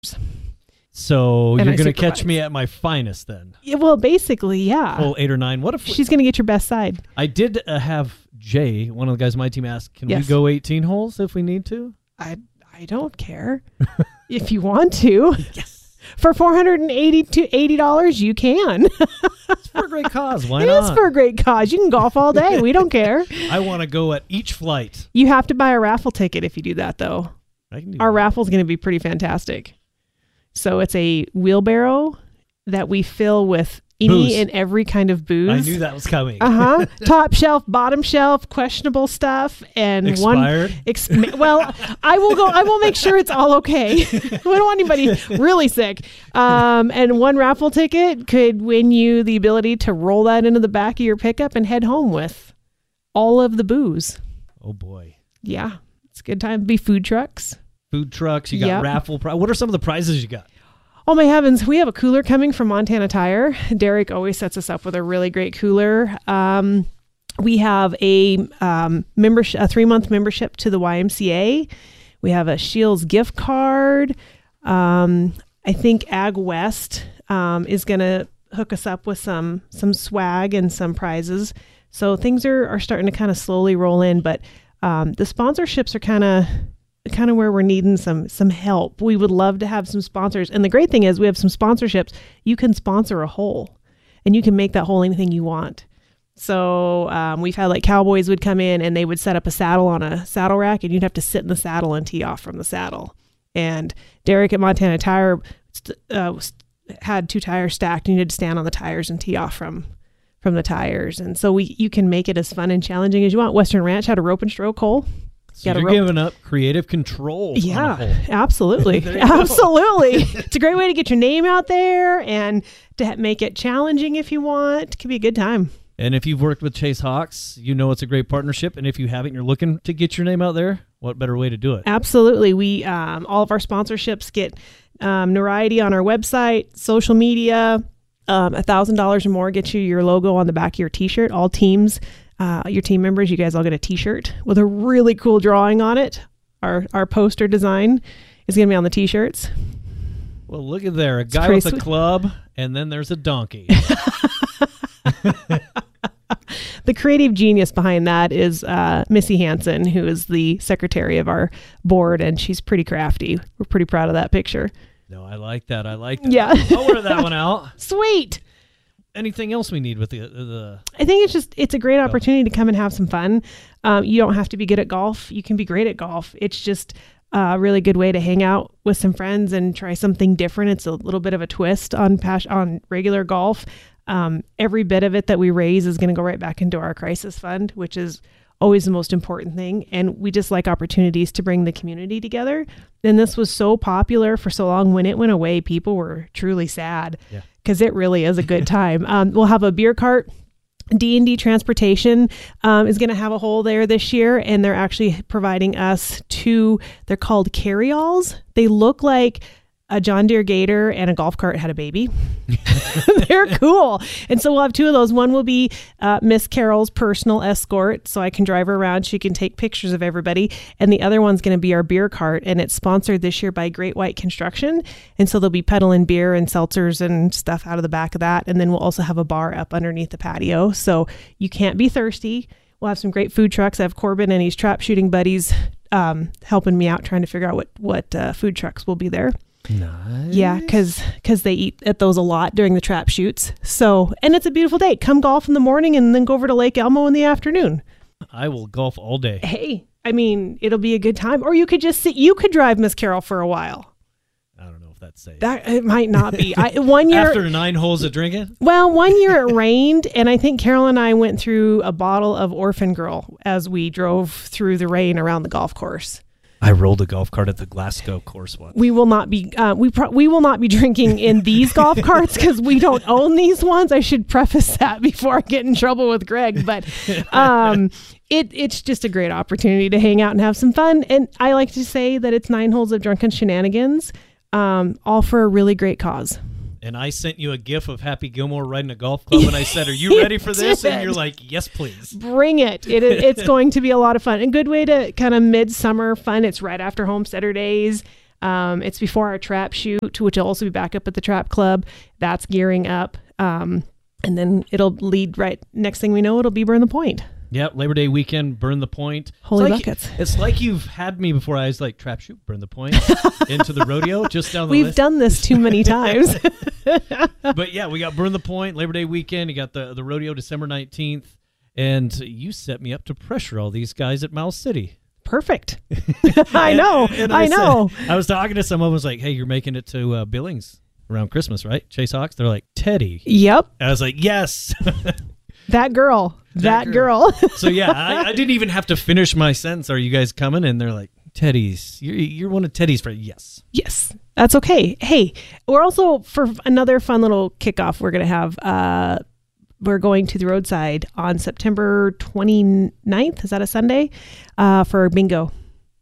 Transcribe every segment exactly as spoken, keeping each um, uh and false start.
So And you're I going to catch supervise. me at my finest then. Yeah, well, basically, yeah. Full eight or nine. What if She's going to get your best side. I did uh, have Jay, one of the guys on my team, ask, can Yes. we go eighteen holes if we need to? I I don't care. If you want to. Yes. For four hundred eighty dollars, you can. It's for a great cause. Why It not? is for a great cause. You can golf all day. We don't care. I want to go at each flight. You have to buy a raffle ticket if you do that, though. I can do Our that. raffle is going to be pretty fantastic. So it's a wheelbarrow that we fill with any Booze. and every kind of booze. I knew that was coming. Uh-huh. Top shelf, bottom shelf, questionable stuff, and Expired? one ex- well, I will go I will make sure it's all okay. We don't want anybody really sick. Um, and one raffle ticket could win you the ability to roll that into the back of your pickup and head home with all of the booze. Oh, boy. Yeah. It's a good time. Be food trucks. Food trucks. You got Yep. raffle. Pri- what are some of the prizes you got? Oh my heavens, we have a cooler coming from Montana Tire. Derek always sets us up with a really great cooler. Um, we have a um, membership, a three-month membership to the Y M C A. We have a Shields gift card. Um, I think Ag West um, is going to hook us up with some some swag and some prizes. So things are, are starting to kind of slowly roll in, but um, the sponsorships are kind of kind of where we're needing some some help. We would love to have some sponsors. And the great thing is we have some sponsorships. You can sponsor a hole and you can make that hole anything you want. So um, we've had like Cowboys would come in and they would set up a saddle on a saddle rack and you'd have to sit in the saddle and tee off from the saddle. And Derek at Montana Tire st- uh, st- had two tires stacked and you had to stand on the tires and tee off from from the tires. And so we you can make it as fun and challenging as you want. Western Ranch had a rope and stroke hole. So Got a you're rope. giving up creative control. Yeah, on a hole. absolutely. There you go. Absolutely. It's a great way to get your name out there and to ha- make it challenging if you want. It could be a good time. And if you've worked with Chase Hawks, you know it's a great partnership. And if you haven't, you're looking to get your name out there, what better way to do it? Absolutely. We um, all of our sponsorships get um, notoriety on our website, social media. Um, a thousand dollars or more gets you your logo on the back of your T-shirt. All teams, uh, your team members, you guys all get a T-shirt with a really cool drawing on it. Our our poster design is going to be on the T-shirts. Well, look at there. A guy pretty with a sweet. club, and then there's a donkey. The creative genius behind that is uh, Missy Hansen, who is the secretary of our board, and she's pretty crafty. We're pretty proud of that picture. No, I like that. I like that. Yeah. I'll wear that one out. Sweet. Anything else we need with the the? I think it's just, it's a great opportunity to come and have some fun. Um, you don't have to be good at golf. You can be great at golf. It's just a really good way to hang out with some friends and try something different. It's a little bit of a twist on pas- on regular golf. Um, every bit of it that we raise is going to go right back into our crisis fund, which is always the most important thing. And we just like opportunities to bring the community together. And this was so popular for so long. When it went away, people were truly sad Yeah. because it really is a good time. Um, we'll have a beer cart. D and D Transportation um, is going to have a hole there this year, and they're actually providing us two, they're called carry-alls. They look like a John Deere Gator and a golf cart had a baby. They're cool. And so we'll have two of those. One will be uh, Miss Carol's personal escort, so I can drive her around. She can take pictures of everybody. And the other one's going to be our beer cart, and it's sponsored this year by Great White Construction. And so they'll be peddling beer and seltzers and stuff out of the back of that. And then we'll also have a bar up underneath the patio, so you can't be thirsty. We'll have some great food trucks. I have Corbin and his trap shooting buddies um, helping me out, trying to figure out what, what uh, food trucks will be there. Nice. Yeah, because because they eat at those a lot during the trap shoots. So, and it's a beautiful day. Come golf in the morning and then go over to Lake Elmo in the afternoon. I will golf all day. Hey, I mean, it'll be a good time. Or you could just sit, you could drive Miss Carol for a while. I don't know if that's safe. That it might not be. I, one year, After nine holes of drinking? well, one year it rained, and I think Carol and I went through a bottle of Orphan Girl as we drove through the rain around the golf course. I rolled a golf cart at the Glasgow course once. We will not be uh, we pro- we will not be drinking in these golf carts because we don't own these ones. I should preface that before I get in trouble with Greg. But um, it it's just a great opportunity to hang out and have some fun. And I like to say that it's nine holes of drunken shenanigans, um, all for a really great cause. And I sent you a gif of Happy Gilmore riding a golf club, and I said, "Are you ready for this?" did. And you're like, "Yes, please." Bring it. It it's going to be a lot of fun. A good way to kind of midsummer fun. It's right after Homesteader Days. Um, it's before our trap shoot, which will also be back up at the Trap Club. That's gearing up. Um, and then it'll lead right. Next thing we know, it'll be Burn the Point. Yep, Labor Day weekend, Burn the Point. Holy it's like, buckets. It's like you've had me before. I was like, trap shoot, burn the point, into the rodeo, just down the We've list. done this too many times. But yeah, we got Burn the Point, Labor Day weekend. You got the, the rodeo December nineteenth. And you set me up to pressure all these guys at Mouse City. Perfect. I know. And, and I, I know. Said, I was talking to someone who was like, hey, you're making it to uh, Billings around Christmas, right? Chase Hawks? They're like, Teddy. Yep. I was like, yes. That girl. That, that girl. girl. So yeah, I, I didn't even have to finish my sentence. Are you guys coming? And they're like, Teddy's. You're, you're one of Teddy's friends. Yes. Yes. That's okay. Hey, we're also, for another fun little kickoff, we're going to have, uh, we're going to the roadside on September twenty-ninth. Is that a Sunday? Uh, for bingo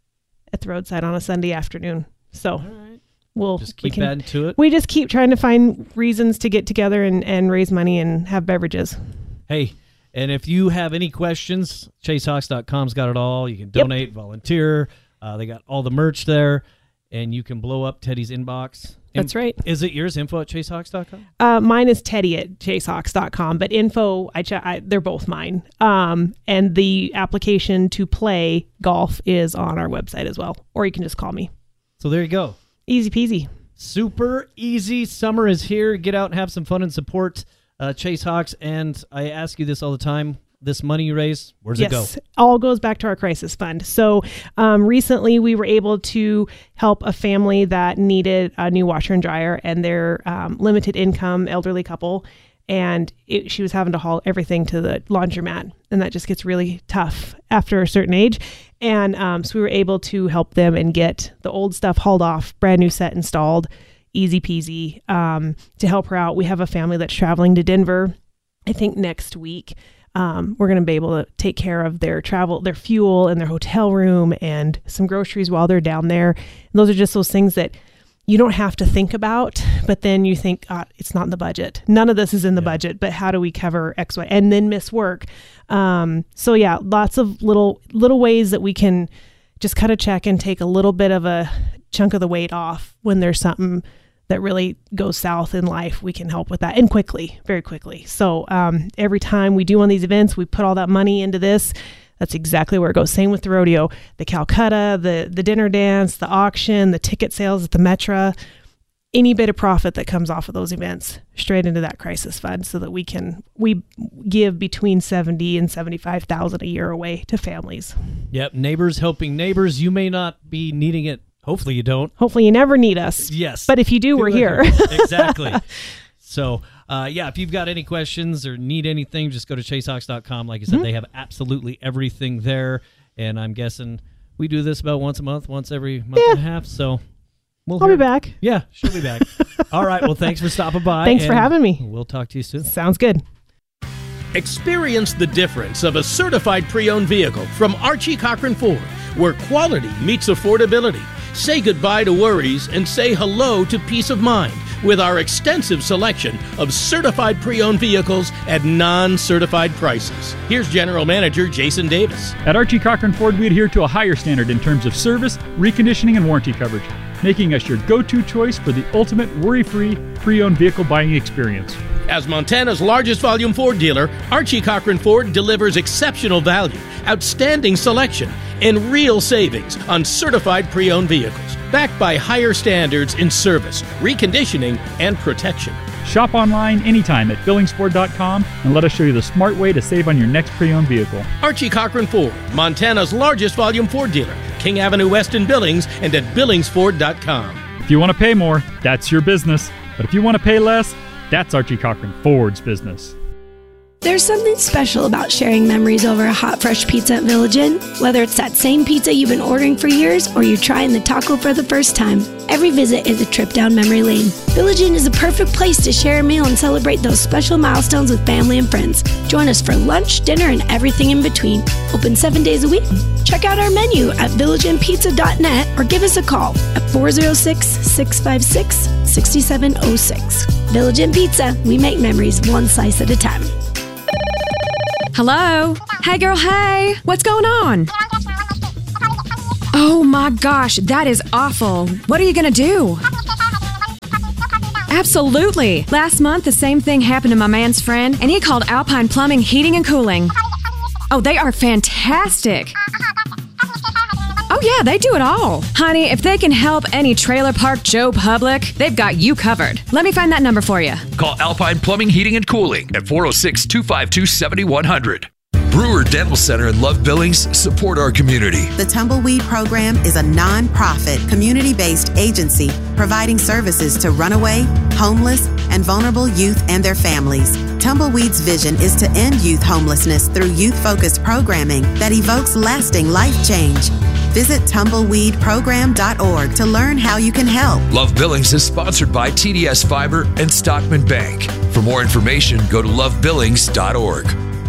at the roadside on a Sunday afternoon. So right. we'll just keep we can, adding to it. We just keep trying to find reasons to get together and, and raise money and have beverages. Hey, and if you have any questions, chase hawks dot com's got it all. You can donate, yep. volunteer. Uh, they got all the merch there, and you can blow up Teddy's inbox. That's right. Is it yours, info at chase hawks dot com? Uh, mine is Teddy at chase hawks dot com, but info, I, ch- I they're both mine. Um, and the application to play golf is on our website as well, or you can just call me. So there you go. Easy peasy. Super easy. Summer is here. Get out and have some fun and support uh, Chase Hawks. And I ask you this all the time. This money you raise, where's yes, it go? Yes, all goes back to our crisis fund. So um, recently we were able to help a family that needed a new washer and dryer, and their um, limited income elderly couple. And it, she was having to haul everything to the laundromat. And that just gets really tough after a certain age. And um, so we were able to help them and get the old stuff hauled off, brand new set installed, easy peasy, um, to help her out. We have a family that's traveling to Denver, I think next week. Um, we're going to be able to take care of their travel, their fuel and their hotel room and some groceries while they're down there. And those are just those things that you don't have to think about, but then you think, oh, it's not in the budget. None of this is in the yeah. budget, but how do we cover X, Y, and then miss work? Um, so yeah, lots of little, little ways that we can just cut a check and take a little bit of a chunk of the weight off when there's something that really goes south in life. We can help with that, and quickly, very quickly. So um, every time we do one of these events, we put all that money into this. That's exactly where it goes. Same with the rodeo, the Calcutta, the the dinner dance, the auction, the ticket sales at the Metra. Any bit of profit that comes off of those events, straight into that crisis fund, so that we can we give between seventy and seventy-five thousand a year away to families. Yep, neighbors helping neighbors. You may not be needing it. Hopefully you don't. Hopefully you never need us. Yes. But if you do, we're here. Exactly. So, uh, yeah, if you've got any questions or need anything, just go to chase hawks dot com. Like I said, mm-hmm. they have absolutely everything there. And I'm guessing we do this about once a month, once every month yeah. and a half. So we'll I'll hear. be back. Yeah, she'll be back. All right. Well, thanks for stopping by. Thanks for having me. We'll talk to you soon. Sounds good. Experience the difference of a certified pre-owned vehicle from Archie Cochran Ford, where quality meets affordability. Say goodbye to worries and say hello to peace of mind with our extensive selection of certified pre-owned vehicles at non-certified prices. Here's General Manager Jason Davis. At Archie Cochran Ford, we adhere to a higher standard in terms of service, reconditioning, and warranty coverage, making us your go-to choice for the ultimate worry-free pre-owned vehicle buying experience. As Montana's largest volume Ford dealer, Archie Cochran Ford delivers exceptional value, outstanding selection, and real savings on certified pre-owned vehicles, backed by higher standards in service, reconditioning, and protection. Shop online anytime at billings ford dot com and let us show you the smart way to save on your next pre-owned vehicle. Archie Cochran Ford, Montana's largest volume Ford dealer, King Avenue West in Billings, and at billings ford dot com. If you want to pay more, that's your business. But if you want to pay less, that's Archie Cochran Ford's business. There's something special about sharing memories over a hot, fresh pizza at Village Inn. Whether it's that same pizza you've been ordering for years or you're trying the taco for the first time, every visit is a trip down memory lane. Village Inn is a perfect place to share a meal and celebrate those special milestones with family and friends. Join us for lunch, dinner, and everything in between. Open seven days a week. Check out our menu at village inn pizza dot net or give us a call at four oh six, six five six, six seven oh six. Village Inn Pizza, we make memories one slice at a time. Hello? Hey, girl, hey. What's going on? Oh my gosh, that is awful. What are you going to do? Absolutely. Last month, the same thing happened to my man's friend, and he called Alpine Plumbing, Heating, and Cooling. Oh, they are fantastic. Oh, yeah, they do it all. Honey, if they can help any trailer park Joe Public, they've got you covered. Let me find that number for you. Call Alpine Plumbing, Heating, and Cooling at four oh six, two five two, seven one zero zero. Brewer Dental Center and Love Billings support our community. The Tumbleweed Program is a non-profit, community-based agency providing services to runaway, homeless, and vulnerable youth and their families. Tumbleweed's vision is to end youth homelessness through youth-focused programming that evokes lasting life change. Visit tumbleweed program dot org to learn how you can help. Love Billings is sponsored by T D S Fiber and Stockman Bank. For more information, go to love billings dot org.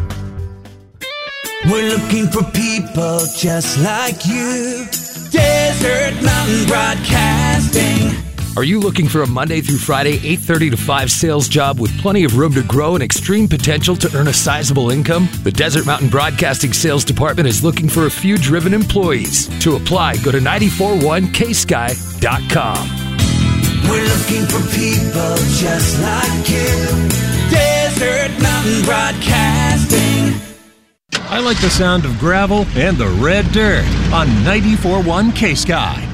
We're looking for people just like you. Desert Mountain Broadcasting. Are you looking for a Monday through Friday, eight thirty to five sales job with plenty of room to grow and extreme potential to earn a sizable income? The Desert Mountain Broadcasting Sales Department is looking for a few driven employees. To apply, go to nine four one k sky dot com. We're looking for people just like you. Desert Mountain Broadcasting. I like the sound of gravel and the red dirt on ninety-four point one K-Sky.